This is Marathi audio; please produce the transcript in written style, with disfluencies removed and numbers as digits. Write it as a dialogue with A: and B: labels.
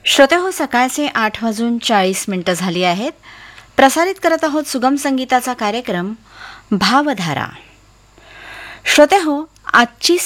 A: श्रोते हो, सकाळचे 8:40 झाली आहेत. प्रसारित करत आहोत सुगम संगीताचा कार्यक्रम भावधारा. श्रोते हो, आजची